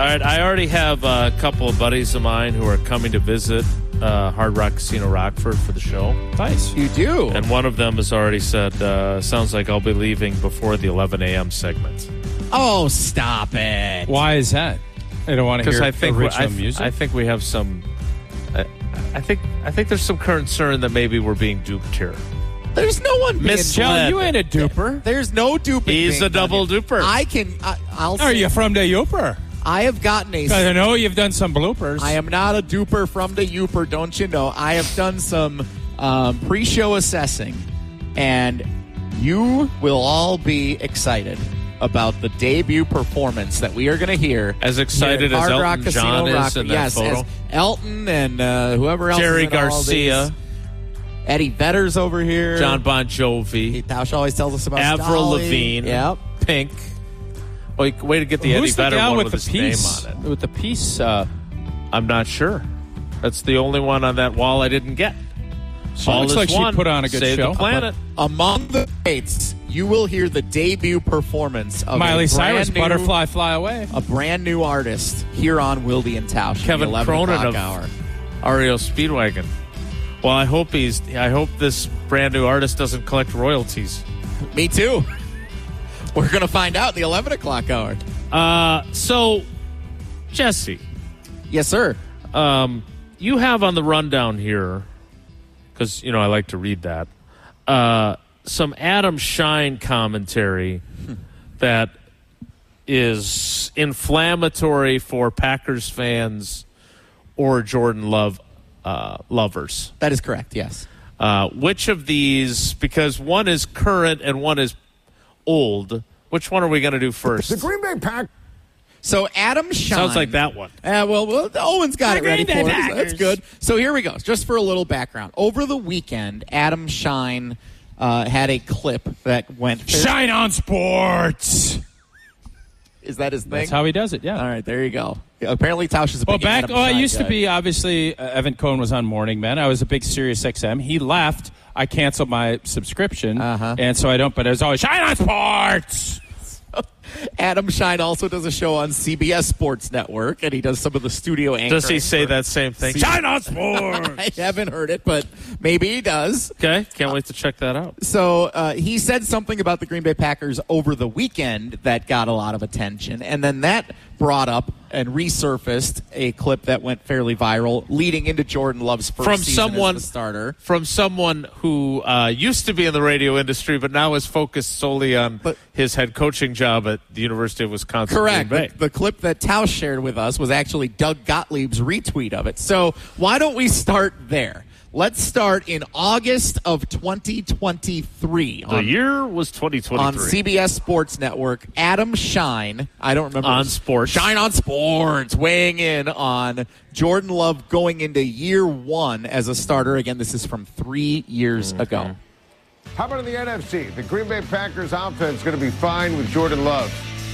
right, I already have a couple of buddies of mine who are coming to visit Hard Rock Casino Rockford for the show. Nice. You do? And one of them has already said, sounds like I'll be leaving before the 11 a.m. segment. Oh, stop it. Why is that? I don't want to hear original music. I think we have some... I think there's some concern that maybe we're being duped here. There's no one being Joe, you ain't a duper. There's no duping. He's a double duper. I'll Are you from the Youper? I have gotten I know you've done some bloopers. I am not a duper from the Youper, don't you know? I have done some pre-show assessing, and you will all be excited about the debut performance that we are going to hear. As excited as Elton John is in that photo. As Elton and whoever else. Jerry is in all Garcia. these. Eddie Vedder's over here. John Bon Jovi. Tausch always tells us about Avril Dolly. Lavigne. Yep. Pink. Oh, way to get the Who's Eddie the Vedder gal one with with the his piece? name on it. With the piece. I'm not sure. That's the only one on that wall I didn't get. She looks like she put on a good Save show. the planet. Among the fates, you will hear the debut performance of Miley Cyrus, brand new, Butterfly Fly Away. a brand new artist here on Wilde and Tausch. Kevin the 11 Cronin o'clock of hour. REO Speedwagon. Well, I hope this brand new artist doesn't collect royalties. Me too. We're going to find out in the 11 o'clock hour. So, Jesse. Yes, sir. You have on the rundown here, because, I like to read that, some Adam Shine commentary that is inflammatory for Packers fans or Jordan Love lovers. That is correct, yes. Which of these, because one is current and one is old, which one are we going to do first? The Green Bay Packers. So Adam Shine. Sounds like that one. Well, Owen's got it ready for Green Bay us. Packers. That's good. So here we go. Just for a little background. Over the weekend, Adam Shine had a clip that went... Shine on sports. Is that his thing? That's how he does it, yeah. All right, there you go. Apparently, Tausch is a big Adam I Shine used to guy. be, obviously, Evan Cohen was on Morning Man. I was a big Sirius XM. He left. I canceled my subscription, and so I don't, but it was always, Shine on sports! Adam Shine also does a show on CBS Sports Network, and he does some of the studio anchoring. Does he say that same thing? Shine on sports! I haven't heard it, but maybe he does. Okay, can't wait to check that out. So he said something about the Green Bay Packers over the weekend that got a lot of attention, and then that brought up and resurfaced a clip that went fairly viral, leading into Jordan Love's first season as the starter. From someone who used to be in the radio industry, but now is focused solely on his head coaching job at the University of Wisconsin. Correct. Green Bay. The clip that Tausch shared with us was actually Doug Gottlieb's retweet of it. So why don't we start there? Let's start in August of 2023. The year was 2023. On CBS Sports Network, Adam Shine, I don't remember. On Sports. Shine on Sports, weighing in on Jordan Love going into year one as a starter. Again, this is from 3 years ago. How about in the NFC? The Green Bay Packers offense is going to be fine with Jordan Love.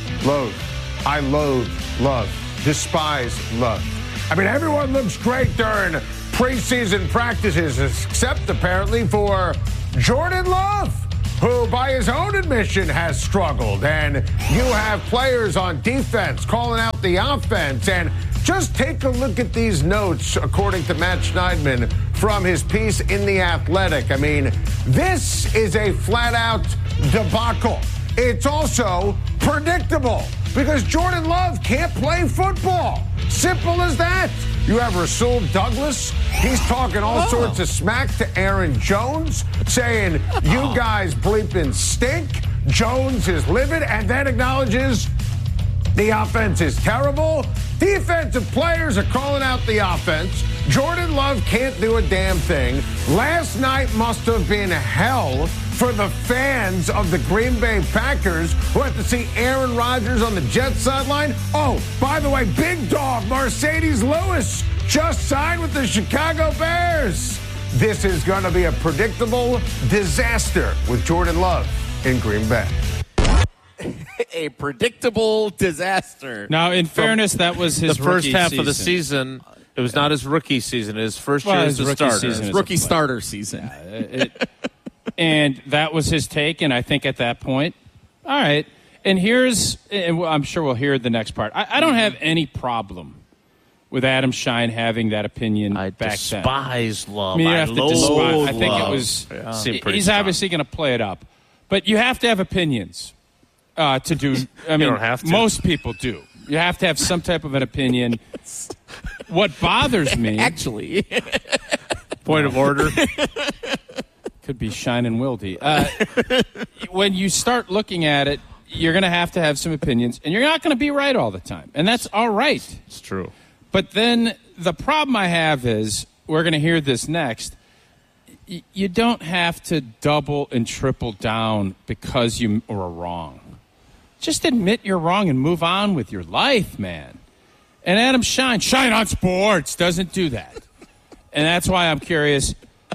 I loathe Love. Despise Love. I mean, everyone looks great during preseason practices, except apparently for Jordan Love, who by his own admission has struggled. And you have players on defense calling out the offense. And just take a look at these notes, according to Matt Schneidman, from his piece in The Athletic. I mean, this is a flat-out debacle. It's also predictable because Jordan Love can't play football. Simple as that. You have Rasul Douglas. He's talking all sorts of smack to Aaron Jones, saying, you guys bleeping stink. Jones is livid, and then acknowledges the offense is terrible. Defensive players are calling out the offense. Jordan Love can't do a damn thing. Last night must have been hell for the fans of the Green Bay Packers who had to see Aaron Rodgers on the Jets sideline. Oh, by the way, big dog Mercedes Lewis just signed with the Chicago Bears. This is going to be a predictable disaster with Jordan Love in Green Bay. A predictable disaster. Now, in fairness, that was his the first rookie half season. of the season. It was not his rookie season. His first year as a starter. Season Rookie starter season. And that was his take, and I think at that point, all right. And I'm sure we'll hear the next part. I don't have any problem with Adam Schein having that opinion back then. Despise Love. I mean, you have to despise. I think it was. He's obviously going to play it up, but you have to have opinions to do. I mean, you don't have to. Most people do. You have to have some type of an opinion. What bothers me, actually, point of order, could be Schein and Wilde. When you start looking at it, you're going to have some opinions, and you're not going to be right all the time, and that's all right. It's true. But then the problem I have is, we're going to hear this next, you don't have to double and triple down because you were wrong. Just admit you're wrong and move on with your life, man. And Adam Schein on Sports, doesn't do that. And that's why I'm curious.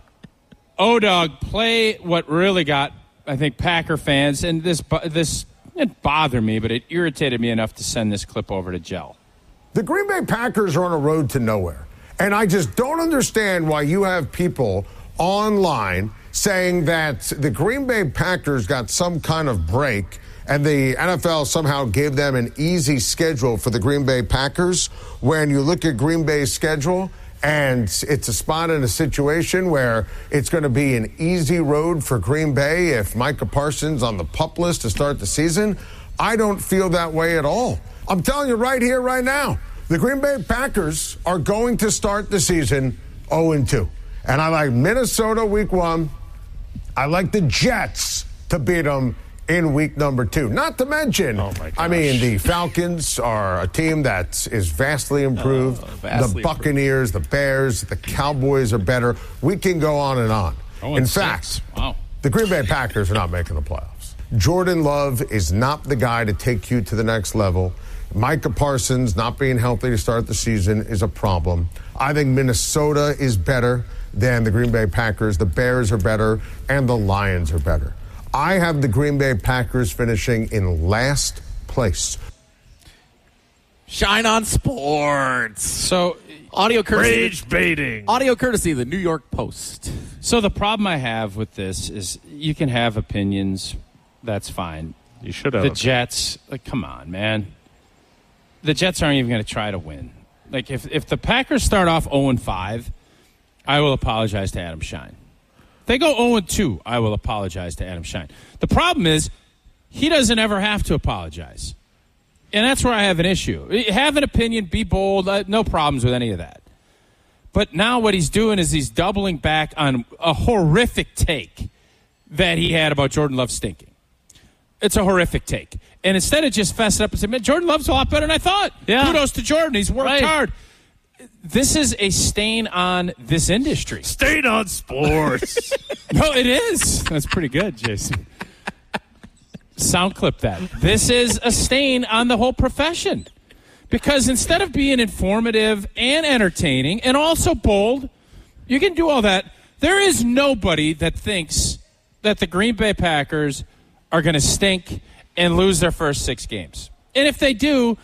O-Dog, play what really got, I think, Packer fans, and this didn't bother me, but it irritated me enough to send this clip over to Jell. The Green Bay Packers are on a road to nowhere. And I just don't understand why you have people online saying that the Green Bay Packers got some kind of break and the NFL somehow gave them an easy schedule for the Green Bay Packers. When you look at Green Bay's schedule, and it's a spot in a situation where it's going to be an easy road for Green Bay if Micah Parsons on the PUP list to start the season. I don't feel that way at all. I'm telling you right here, right now, the Green Bay Packers are going to start the season 0-2. And I like Minnesota week 1. I like the Jets to beat them in week number 2. Not to mention, I mean, the Falcons are a team that is vastly improved. The Buccaneers, the Bears, the Cowboys are better. We can go on and on. In fact, the Green Bay Packers are not making the playoffs. Jordan Love is not the guy to take you to the next level. Micah Parsons not being healthy to start the season is a problem. I think Minnesota is better than the Green Bay Packers. The Bears are better, and the Lions are better. I have the Green Bay Packers finishing in last place. Schein on Sports. So, audio courtesy. Rage baiting. Audio courtesy of the New York Post. So the problem I have with this is you can have opinions. That's fine. You should have. The Jets, come on, man. The Jets aren't even going to try to win. Like, if the Packers start off 0-5, I will apologize to Adam Schein. If they go 0-2, I will apologize to Adam Schein. The problem is, he doesn't ever have to apologize. And that's where I have an issue. Have an opinion, be bold, no problems with any of that. But now what he's doing is he's doubling back on a horrific take that he had about Jordan Love stinking. It's a horrific take. And instead of just fessing up and saying, man, Jordan Love's a lot better than I thought. Yeah. Kudos to Jordan. He's worked hard. This is a stain on this industry. Stain on sports. No, it is. That's pretty good, Jason. Sound clip that. This is a stain on the whole profession. Because instead of being informative and entertaining and also bold, you can do all that. There is nobody that thinks that the Green Bay Packers are going to stink and lose their first 6 games. And if they do,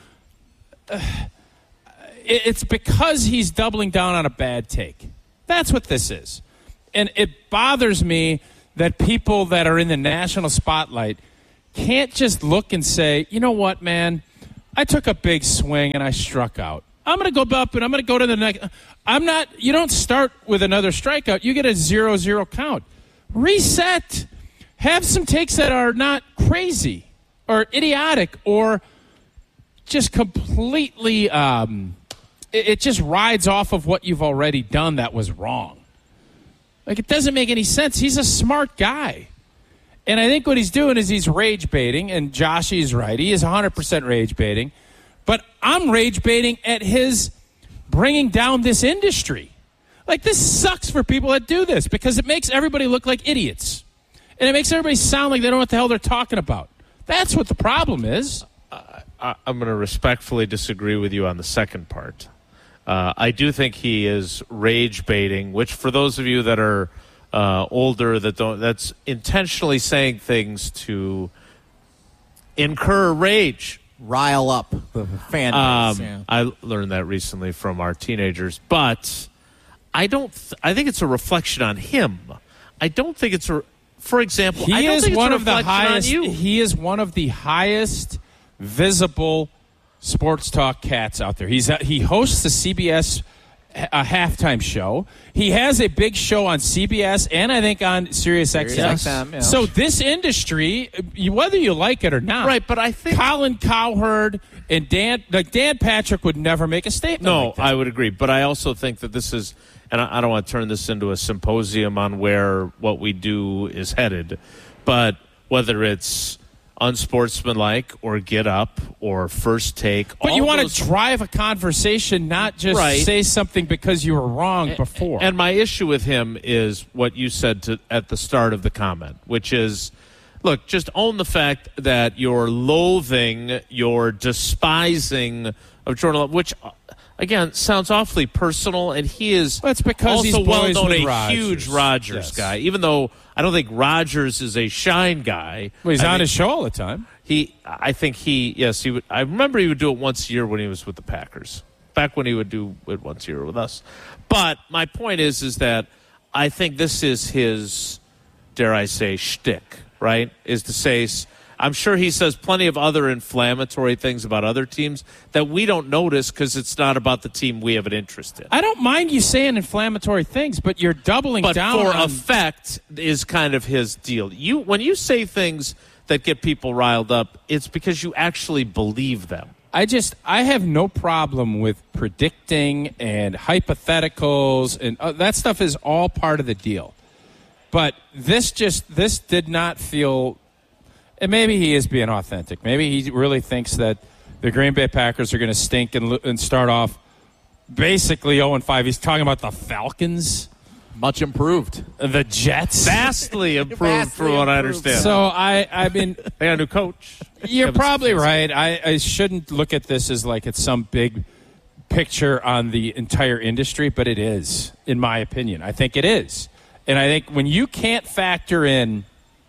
it's because he's doubling down on a bad take. That's what this is. And it bothers me that people that are in the national spotlight can't just look and say, you know what, man, I took a big swing and I struck out. I'm going to go up and I'm going to go to the next. You don't start with another strikeout. You get a 0-0 count. Reset. Have some takes that are not crazy or idiotic or just completely, it just rides off of what you've already done that was wrong. Like, it doesn't make any sense. He's a smart guy. And I think what he's doing is he's rage baiting, and Joshy is right. He is 100% rage baiting. But I'm rage baiting at his bringing down this industry. Like, this sucks for people that do this because it makes everybody look like idiots. And it makes everybody sound like they don't know what the hell they're talking about. That's what the problem is. I'm going to respectfully disagree with you on the second part. I do think he is rage baiting, which for those of you that are older that's intentionally saying things to incur rage, rile up the fan base. Yeah. I learned that recently from our teenagers, but I think it's a reflection on him. I don't think it's for example, I He don't is think it's one a of the reflection on highest. you. He is one of the highest visible sports talk cats out there. He hosts the CBS a halftime show. He has a big show on CBS and I think on SiriusXM. SiriusXM, yeah. So this industry, whether you like it or not, Right, but I think Colin Cowherd and Dan Patrick would never make a statement. No, like that. I would agree. But I also think that this is, and I don't want to turn this into a symposium on where what we do is headed, but whether it's unsportsmanlike or Get Up or First Take. But all you want those- to drive a conversation, not just Right. say something because you were wrong before. And my issue with him is what you said at the start of the comment, which is, look, just own the fact that you're loathing, you're despising of Jordan Love, which, again, sounds awfully personal, and he is Well, it's because also he's well boys known with a Rodgers. huge Rodgers Yes. guy, even though I don't think Rodgers is a shine guy. Well, he's I on think his show all the time. I think he would. I remember he would do it once a year when he was with the Packers. Back when he would do it once a year with us. But my point is that I think this is his, dare I say, shtick. Right? Is to say, I'm sure he says plenty of other inflammatory things about other teams that we don't notice because it's not about the team we have an interest in. I don't mind you saying inflammatory things, but you're doubling But down for on effect is kind of his deal. When you say things that get people riled up, it's because you actually believe them. I have no problem with predicting and hypotheticals, and that stuff is all part of the deal. But this did not feel, and maybe he is being authentic. Maybe he really thinks that the Green Bay Packers are going to stink and start off basically 0-5. He's talking about the Falcons, Much improved. the Jets. Vastly improved from what I understand. So I mean, they got a new coach. you're Kevin probably Stefanski. right. I shouldn't look at this as like it's some big picture on the entire industry, but it is, in my opinion. I think it is. And I think when you can't factor in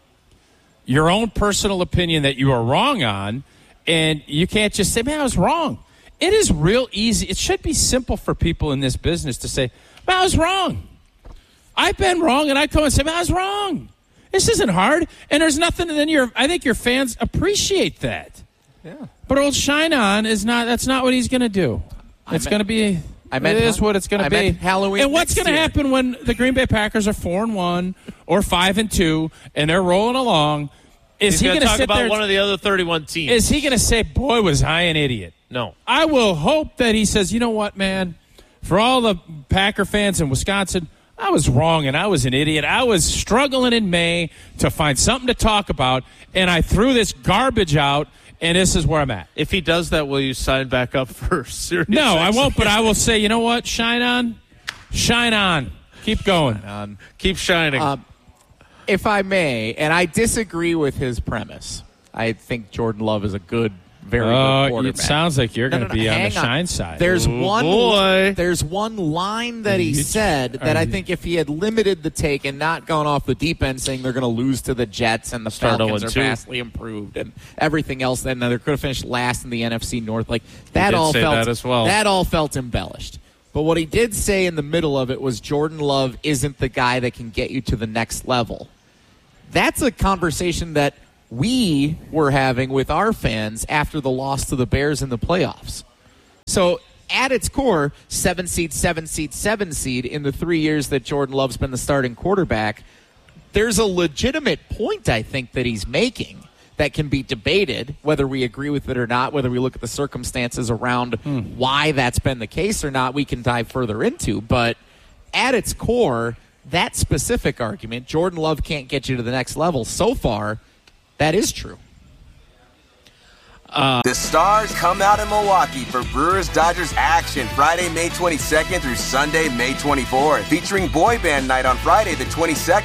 your own personal opinion that you are wrong on, and you can't just say, man, I was wrong. It is real easy. It should be simple for people in this business to say, man, I was wrong. I've been wrong, and I come and say, man, I was wrong. This isn't hard. And there's nothing, and then I think your fans appreciate that. Yeah. But old Shine On that's not what he's going to do. It's going to be... It is what it's going to be. meant Halloween and what's next going to year. happen when the Green Bay Packers are 4-1 or 5-2 and they're rolling along? Is He's he going to going to talk sit about there? one of the other 31 teams. Is he going to say, "Boy, was I an idiot"? No. I will hope that he says, "You know what, man? For all the Packer fans in Wisconsin, I was wrong and I was an idiot. I was struggling in May to find something to talk about, and I threw this garbage out." And this is where I'm at. If he does that, will you sign back up for Sirius? No, I won't, but I will say, you know what? Shine on. Shine on. Keep going. Keep shining. If I may, and I disagree with his premise. I think Jordan Love is a good, very good quarterback. It sounds like you're going to be on the hang shine side. There's boy. There's one line that he said that I think if he had limited the take and not gone off the deep end saying they're going to lose to the Jets and the Start Falcons are 0-2. vastly improved and everything else, then they could have finished last in the NFC North. Like that did all say felt that as well. That all felt embellished. But what he did say in the middle of it was Jordan Love isn't the guy that can get you to the next level. That's a conversation that we were having with our fans after the loss to the Bears in the playoffs. So at its core, 7 seed in the 3 years that Jordan Love's been the starting quarterback, there's a legitimate point, I think, that he's making that can be debated, whether we agree with it or not, whether we look at the circumstances around why that's been the case or not, we can dive further into. But at its core, that specific argument, Jordan Love can't get you to the next level, so far, that is true. The Stars come out in Milwaukee for Brewers-Dodgers action Friday, May 22nd through Sunday, May 24th. Featuring Boy Band Night on Friday the 22nd